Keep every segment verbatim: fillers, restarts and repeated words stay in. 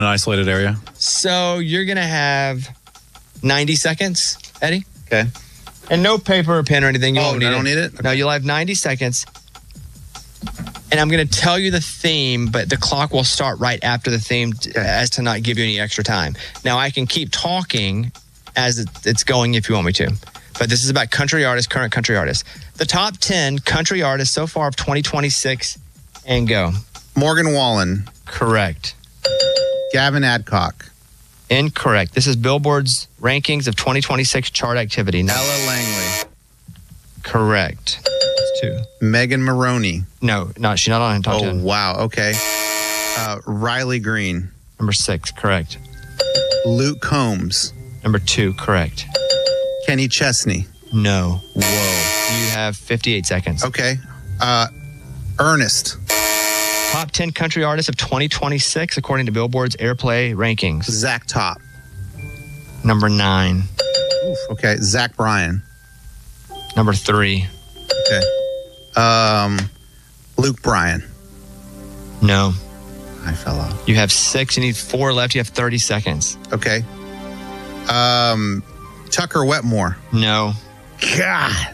An isolated area. So you're going to have ninety seconds, Eddie. Okay. And no paper or pen or anything. You oh, won't need I it. don't need it? Okay. No, you'll have ninety seconds. And I'm going to tell you the theme, but the clock will start right after the theme t- as to not give you any extra time. Now, I can keep talking as it- it's going if you want me to. But this is about country artists, current country artists. The top ten country artists so far of twenty twenty-six, and go. Morgan Wallen. Correct. Gavin Adcock. Incorrect. This is Billboard's rankings of twenty twenty-six chart activity. No. Ella Langley. Correct. It's two. Megan Maroney. No, no, she's not on top Oh, ten. wow. Okay. Uh, Riley Green. Number six, correct. Luke Combs. Number two, correct. Kenny Chesney. No. Whoa. You have fifty-eight seconds. Okay. Uh, Ernest. Top ten country artists of twenty twenty-six according to Billboard's Airplay rankings. Zach Top. Number nine. Oof, okay. Zach Bryan. Number three. Okay. Um, Luke Bryan. No. I fell off. You have six. You need four left. You have thirty seconds. Okay. Um, Tucker Wetmore. No. God.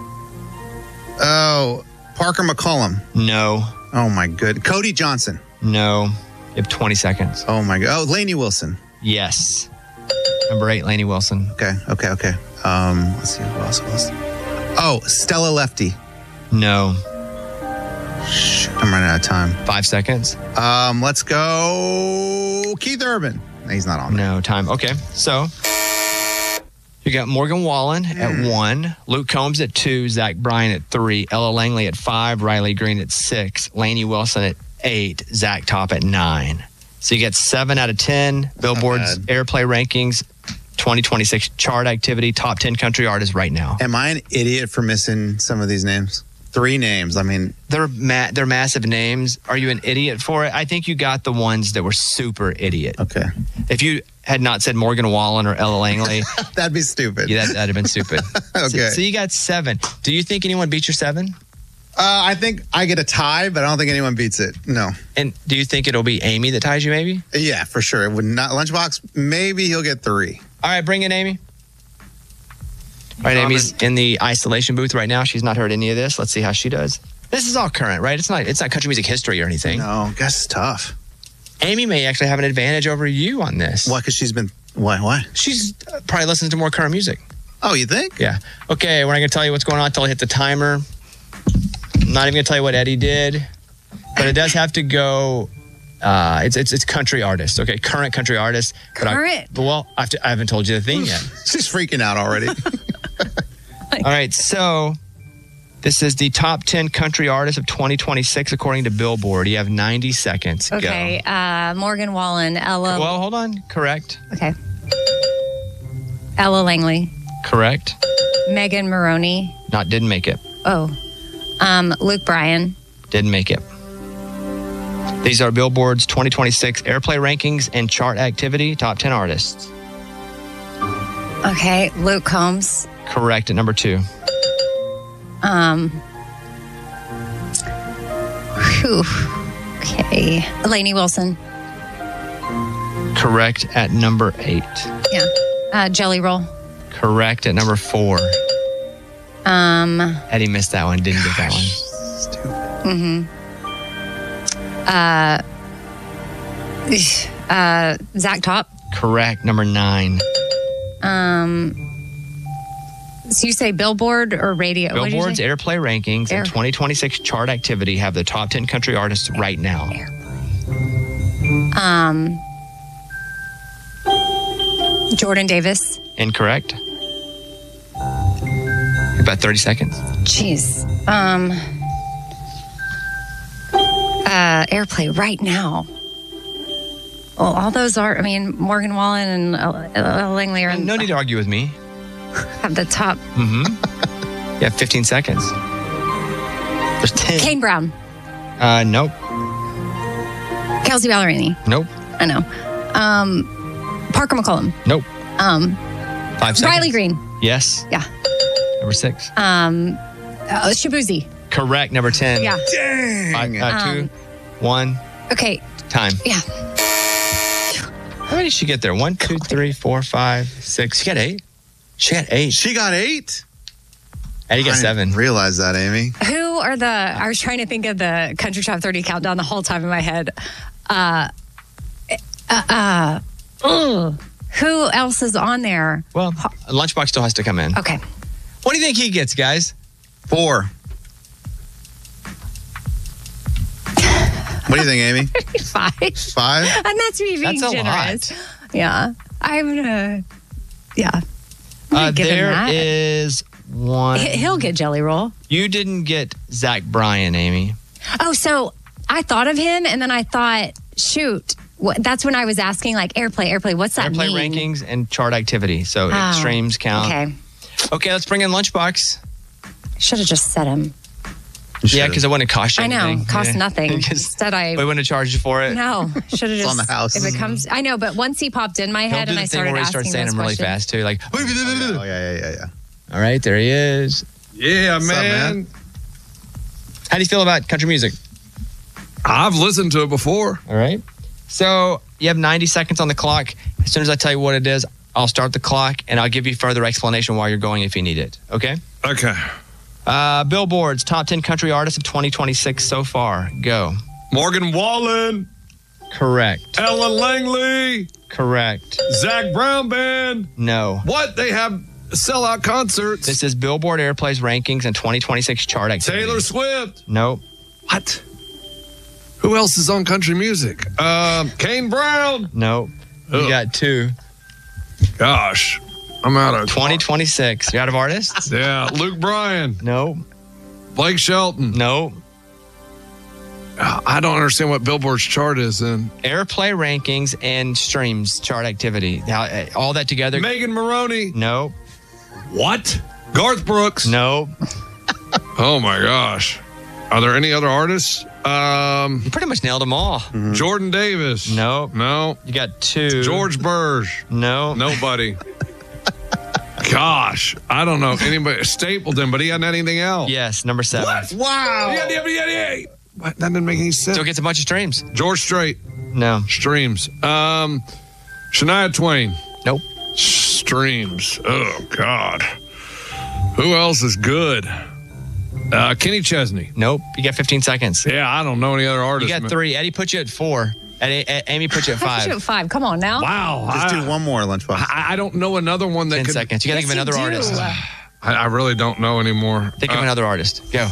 Oh, Parker McCollum. No. Oh, my good. Cody Johnson. No. You have twenty seconds. Oh, my God. Oh, Lainey Wilson. Yes. Number eight, Lainey Wilson. Okay, okay, okay. Um, let's see who else was. Oh, Stella Lefty. No. Shoot, I'm running out of time. Five seconds. Um, let's go Keith Urban. He's not on there. No time. Okay, so you got Morgan Wallen Mm. at one, Luke Combs at two, Zach Bryan at three, Ella Langley at five, Riley Green at six, Lainey Wilson at eight, Zach Top at nine. So you get seven out of ten. Billboard's Airplay rankings, twenty twenty-six chart activity, top ten country artists right now. Am I an idiot for missing some of these names? Three names. I mean, They're ma- they're massive names. Are you an idiot for it? I think you got the ones that were super idiot. okay. If you had not said Morgan Wallen or Ella Langley, That'd be stupid. yeah, that, that'd have been stupid. Okay. So, so you got seven. Do you think anyone beat your seven? Uh, I think I get a tie, but I don't think anyone beats it. No. And do you think it'll be Amy that ties you maybe? Yeah, for sure. It would not. Lunchbox, maybe he'll get three. All right, bring in Amy. All right, Um, Amy's in the isolation booth right now. She's not heard any of this. Let's see how she does. This is all current, right? It's not it's not country music history or anything. No, guess it's tough. Amy may actually have an advantage over you on this. Why? Because she's been, why, why? She's uh, probably listens to more current music. Oh, you think? Yeah. Okay, we're not going to tell you what's going on until I hit the timer. I'm not even going to tell you what Eddie did, but it does have to go. Uh, it's it's it's country artists, okay? Current country artists. But I- Current? but well, I, have to, I haven't told you the thing yet. She's freaking out already. All right, so this is the top ten country artists of twenty twenty-six according to Billboard. You have ninety seconds. Okay. Uh, Morgan Wallen, Go. Ella. Well, hold on. Correct. Okay. Ella Langley, Correct. Megan Maroney. Not didn't make it. Oh. Um, Luke Bryan. Didn't make it. These are Billboard's twenty twenty-six Airplay rankings and chart activity, top ten artists. Okay. Luke Combs. Correct at number two. Um. Whew. Okay. Lainey Wilson. Correct at number eight. Yeah. Uh, Jelly Roll. Correct at number four. Um. Eddie missed that one, didn't get that one. Mm-hmm. Uh. Uh. Zach Top. Correct, number nine. Um. So you say Billboard or radio? What did you Billboard's say? Airplay rankings Air- and twenty twenty-six chart activity have the top ten country artists right now. Um. Jordan Davis. Incorrect. About thirty seconds. Jeez. Um. Uh, Airplay right now. Well, all those are. I mean, Morgan Wallen and uh, uh, Langley are in, No need to argue with me. have the top. Mm-hmm. You have fifteen seconds. There's ten. Kane Brown, Uh, nope. Kelsey Ballerini. Nope. I know. Um, Parker McCollum. Nope. Um, Five seconds. Riley Green. Yes. Yeah. Number six. Um, uh, Shabuzi. Correct. Number ten. Yeah. Dang. Five, uh, two, Um, one. Okay. Time. Yeah. many did she get there? One, two, three, four, five, six. She got eight. She got eight. She got eight? Eddie got I seven. didn't realize that, Amy. Who are the, I was trying to think of the Country Top thirty countdown the whole time in my head. Uh, uh, uh, ugh. Who else is on there? Well, Lunchbox still has to come in. Okay. What do you think he gets, guys? Four. What do you think, Amy? Five. Five? And that's me being That's a generous. lot. Yeah. I'm gonna, yeah. I'm gonna Uh, give him there that. is one. He- He'll get Jelly Roll. You didn't get Zach Bryan, Amy. Oh, so I thought of him and then I thought, shoot, what, that's when I was asking, like, airplay, airplay, what's that Airplay mean? rankings and chart activity. So Oh, streams count. Okay. Okay, let's bring in Lunchbox. Should have just said him. Yeah, because it wouldn't cost you I know, anything. cost Yeah. nothing. 'Cause Instead, I we wouldn't have charged you for it. no should have just on the house. If it comes, I know, but once he popped in my He'll head do and the I thing started where he asking starts saying those them really questions. fast too. Like, Oh, yeah, yeah, yeah, yeah. all right, there he is. Yeah, What's up, man. man? How do you feel about country music? I've listened to it before. All right. So you have ninety seconds on the clock. As soon as I tell you what it is, I'll start the clock and I'll give you further explanation while you're going if you need it. Okay? Okay. Uh, Billboard's top ten country artists of twenty twenty-six so far. Go. Morgan Wallen, Correct. Ellen Langley, Correct. Zach Brown Band. No. What? They have sellout concerts. This is Billboard Airplay's rankings and twenty twenty-six chart activity. Taylor Swift. Nope. What? Who else is on country music? Um, Kane Brown. Nope. You Ugh. got two. Gosh, I'm out of twenty twenty-six. You out of artists? Yeah, Luke Bryan, Nope. Blake Shelton. Nope. I don't understand what Billboard's chart is then. Airplay rankings and streams chart activity. Now, uh, all that together. Megan Maroney. Nope. What? Garth Brooks. Nope. Oh my gosh. Are there any other artists? Um, You pretty much nailed them all. Jordan Davis. Nope. No. You got two. George Burge. No. Nobody. Gosh, I don't know anybody. Stapleton, but he hadn't had anything else. Yes, number seven. Wow. Yeah, yeah, yeah, yeah. What? That didn't make any sense. Still gets a bunch of streams. George Strait No. streams. Um, Shania Twain Nope. streams. Oh God. Who else is good? Uh, Kenny Chesney. Nope. You got fifteen seconds. Yeah, I don't know any other You artists. got man. three. Eddie put you at four. Eddie, A- Amy put you at I five. put you at five. Come on now. Wow. Just I, do one more, Lunchbox. I, I don't know another one that Ten could. seconds. You got to Yes, think of you another do. artist. I, I really don't know anymore. Think of Uh, another artist. Go.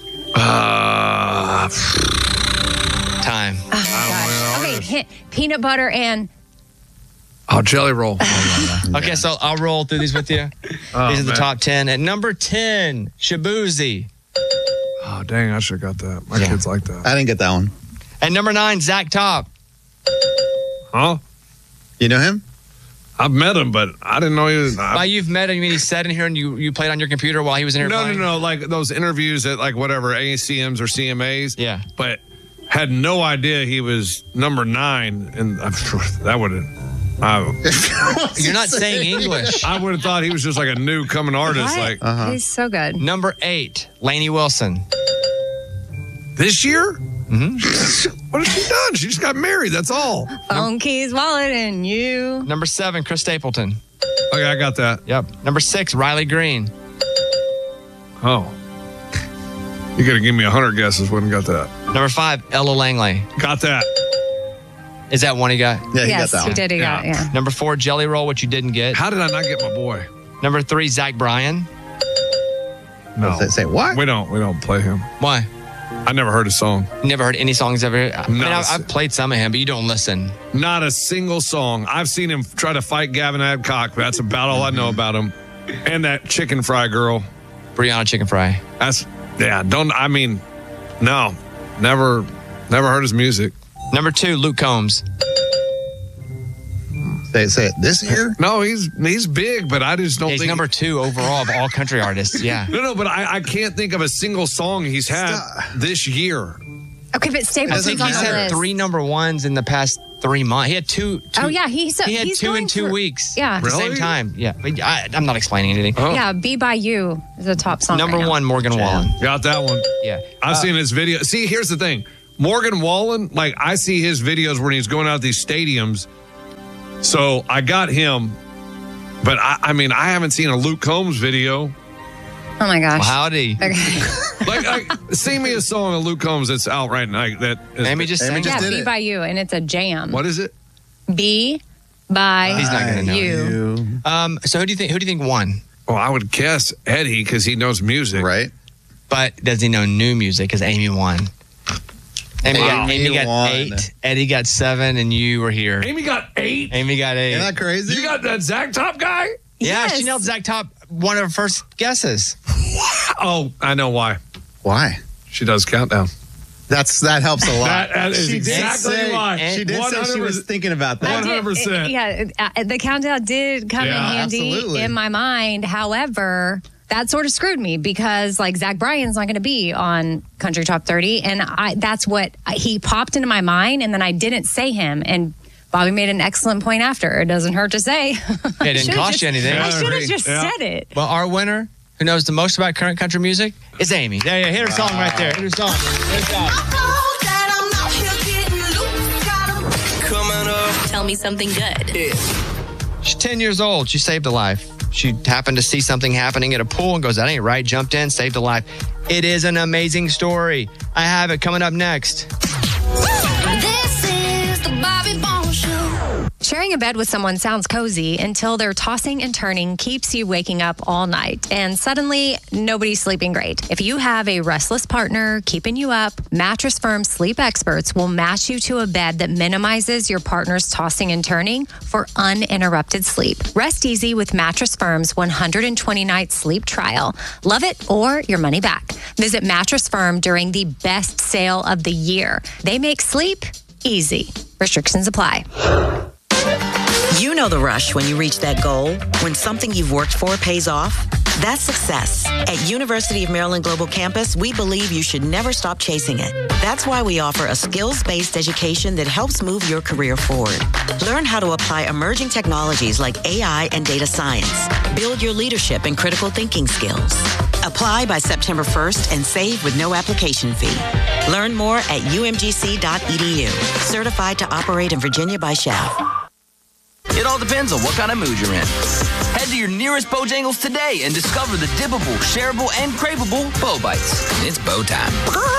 Uh, Time. Oh, gosh. Okay, hint, peanut butter and oh, Jelly Roll. Okay, so I'll roll through these with you. Oh, These are the man. top ten. At number ten, Shabuzi. Oh, dang, I should have got that. My Yeah. kids like that. I didn't get that one. At number nine, Zach Top. Huh? You know him? I've met him, but I didn't know he was. I- By you've met him, you mean he sat in here and you, you played on your computer while he was in here no, no, playing? no. Like those interviews at like whatever A C Ms or C M As. Yeah. But had no idea he was number nine, and I'm sure that would have. I, You're not saying English. I would have thought he was just like a new coming artist. what? Like Uh-huh. He's so good. Number eight, Lainey Wilson. this year. Mm-hmm. What has she done? She just got married. That's all. Phone, keys, wallet, and you. Number seven, Chris Stapleton. Okay, I got that. Yep. Number six, Riley Green. Oh, you got to give me a hundred guesses. Wouldn't got that. Number five, Ella Langley. Got that. Is that one he got? Yeah, he Yes, got that he one. did. He got it, yeah. Number four, Jelly Roll, which you didn't get. How did I not get my boy? Number three, Zach Bryan. No, Say, say what? we don't. We don't play him. Why? I never heard his song. You never heard any songs ever? I mean, No, I've, it's- I've played some of him, but you don't listen. Not a single song. I've seen him try to fight Gavin Adcock. That's about all I know about him. And that chicken fry girl. Brianna Chicken Fry. That's yeah. Don't I mean? No, never, never heard his music. Number two, Luke Combs. Say, say it. This year? No, he's he's big, but I just don't He's think. number two overall of all country artists. Yeah. no, no, but I, I can't think of a single song he's had Stop. this year. Okay, but I Stapleton's think on he's the had list. three number ones in the past three months. He had two. two Oh yeah, he's he had he's two in going two for- weeks. Yeah, At the same Really? time. Yeah. But I, I'm not explaining anything. Oh, yeah. "Be by You" is a top song. Number right now. one, Morgan Wallen. got that one. Yeah. I've Uh, seen his video. See, here's the thing. Morgan Wallen, like I see his videos when he's going out these stadiums So I got him, but I, I mean, I haven't seen a Luke Combs video. Oh my gosh. Well, howdy. Okay. Like, I, sing me a song of Luke Combs that's out right now. That is, Amy just Amy sang just it. Yeah, did Be it. By You, and it's a jam. What is it? Be By He's not gonna know. You. Um, so who do you think? Who do you think won? Well, I would guess Eddie because he knows music. Right? But does he know new music? Because Amy won. Amy, Wow. got, Amy Amy got won. eight. Eddie got seven, and you were here. Amy got eight. Amy got eight. Isn't that crazy? You got that Zach Top guy? yeah, Yes. she nailed Zach Top. One of her first guesses. Oh, I know why. Why? She does countdown. That's That helps a lot. That, that is She did exactly say- why. She did say she one hundred was percent. thinking about I that. did- one hundred percent. Yeah, uh, the countdown did come Yeah, in handy absolutely. in my mind. However, that sort of screwed me because like Zach Bryan's not going to be on Country Top thirty, and I that's what he popped into my mind, and then I didn't say him, and Bobby made an excellent point after. It doesn't hurt to say. It didn't cost you anything. I Yeah, should have agree. just Yeah. said it. Well, our winner, who knows the most about current country music, is Amy. There you hit her song right there. Hit her song. Good job. Tell me something good. She's ten years old. She saved a life. She happened to see something happening at a pool and goes, that ain't right. Jumped in, saved a life. It is an amazing story. I have it coming up next. This is the Bobby Bones Show. Sharing a bed with someone sounds cozy until their tossing and turning keeps you waking up all night. And suddenly, nobody's sleeping great. If you have a restless partner keeping you up, Mattress Firm sleep experts will match you to a bed that minimizes your partner's tossing and turning for uninterrupted sleep. Rest easy with Mattress Firm's one hundred twenty night sleep trial. Love it or your money back. Visit Mattress Firm during the best sale of the year. They make sleep easy. Restrictions apply. You know the rush when you reach that goal, when something you've worked for pays off. That's success. At University of Maryland Global Campus, we believe you should never stop chasing it. That's why we offer a skills-based education that helps move your career forward. Learn how to apply emerging technologies like A I and data science. Build your leadership and critical thinking skills. Apply by September first and save with no application fee. Learn more at U M G C dot E D U. Certified to operate in Virginia by S H A F. It all depends on what kind of mood you're in. Head to your nearest Bojangles today and discover the dippable, shareable, and craveable Bo Bites. It's Bo time.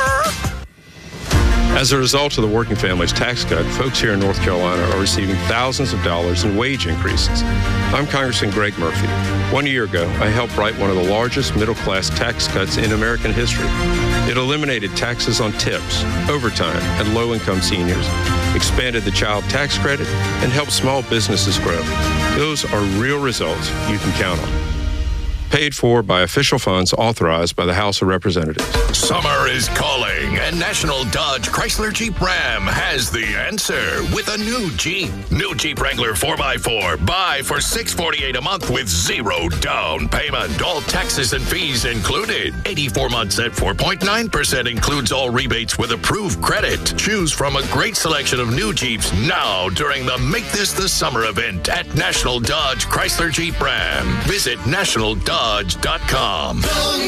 As a result of the Working Families Tax Cut, folks here in North Carolina are receiving thousands of dollars in wage increases. I'm Congressman Greg Murphy. One year ago, I helped write one of the largest middle-class tax cuts in American history. It eliminated taxes on tips, overtime, and low-income seniors, expanded the child tax credit, and helped small businesses grow. Those are real results you can count on. Paid for by official funds authorized by the House of Representatives. Summer is calling, and National Dodge Chrysler Jeep Ram has the answer with a new Jeep. New Jeep Wrangler four by four. Buy for six hundred forty-eight dollars a month with zero down payment. All taxes and fees included. eighty-four months at four point nine percent includes all rebates with approved credit. Choose from a great selection of new Jeeps now during the Make This the Summer event at National Dodge Chrysler Jeep Ram. Visit national dodge dot com.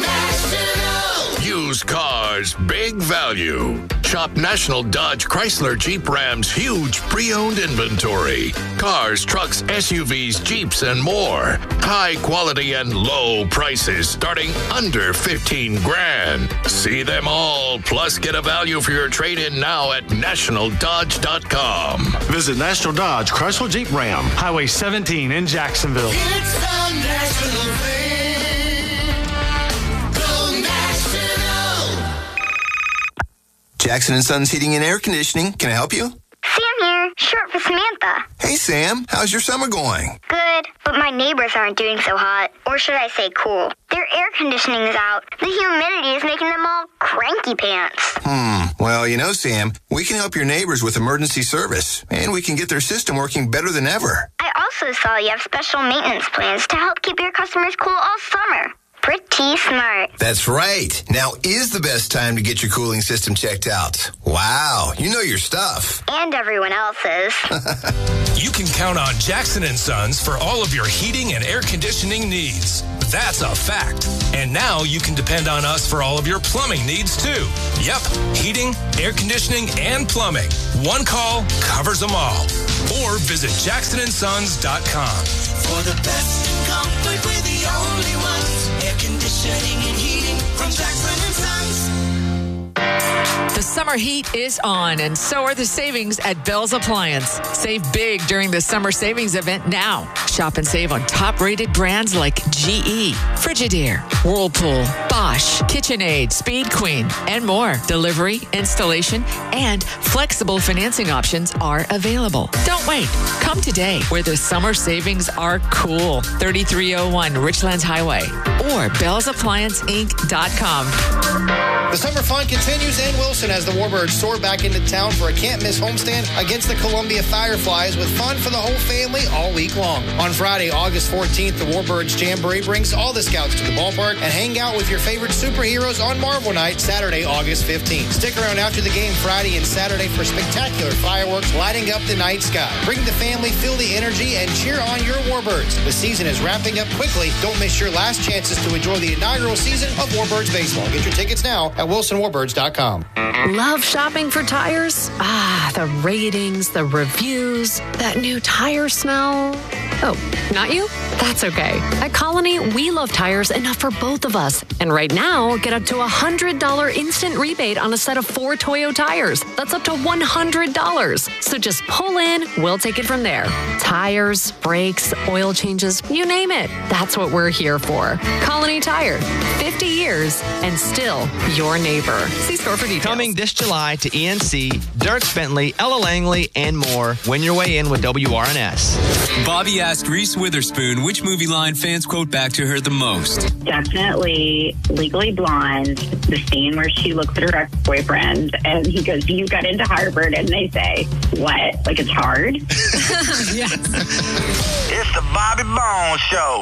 Used cars, big value. Shop National Dodge Chrysler Jeep Ram's huge pre-owned inventory. Cars, trucks, S U Vs, Jeeps, and more. High quality and low prices starting under fifteen grand. See them all, plus get a value for your trade-in now at national dodge dot com. Visit National Dodge Chrysler Jeep Ram, Highway seventeen in Jacksonville. It's a national thing. Go national. Jackson and Sons Heating and Air Conditioning. Can I help you? Sam here, short for Samantha. Hey, Sam. How's your summer going? Good, but my neighbors aren't doing so hot. Or should I say cool? Their air conditioning is out. The humidity is making them all cranky pants. Hmm. Well, you know, Sam, we can help your neighbors with emergency service, and we can get their system working better than ever. I also saw you have special maintenance plans to help keep your customers cool all summer. Pretty smart. That's right. Now is the best time to get your cooling system checked out. Wow, you know your stuff. And everyone else's. You can count on Jackson and Sons for all of your heating and air conditioning needs. That's a fact. And now you can depend on us for all of your plumbing needs, too. Yep, heating, air conditioning, and plumbing. One call covers them all. Or visit jackson and sons dot com. For the best in comfort, we're the only ones. Air conditioning and heating from Jackson and Sons. The summer heat is on, and so are the savings at Bell's Appliance. Save big during the summer savings event now. Shop and save on top-rated brands like G E, Frigidaire, Whirlpool, Bosch, KitchenAid, Speed Queen, and more. Delivery, installation, and flexible financing options are available. Don't wait. Come today, where the summer savings are cool. thirty-three oh one Richlands Highway or bells appliance inc dot com. The summer fun continues in Wilson as the Warbirds soar back into town for a can't-miss homestand against the Columbia Fireflies with fun for the whole family all week long. On Friday, August fourteenth, the Warbirds Jamboree brings all the scouts to the ballpark and hang out with your favorite superheroes on Marvel Night, Saturday, August fifteenth. Stick around after the game Friday and Saturday for spectacular fireworks lighting up the night sky. Bring the family, feel the energy, and cheer on your Warbirds. The season is wrapping up quickly. Don't miss your last chances to enjoy the inaugural season of Warbirds Baseball. Get your tickets now at wilson warbirds dot com. Love shopping for tires? Ah, the ratings, the reviews, that new tire smell. Oh, not you? That's okay. At Colony, we love tires enough for both of us. And right now, get up to a one hundred dollars instant rebate on a set of four Toyo tires. That's up to one hundred dollars. So just pull in, we'll take it from there. Tires, brakes, oil changes, you name it. That's what we're here for. Colony Tire. fifty years and still your neighbor. See store for details. Coming this July to E N C, Dierks Bentley, Ella Langley, and more. Win your way in with W R N S. Bobby asked Reese Witherspoon which movie line fans quote back to her the most. Definitely Legally Blonde, the scene where she looks at her ex-boyfriend and he goes, you got into Harvard, and they say, what? Like it's hard? Yes. It's the Bobby Bones Show.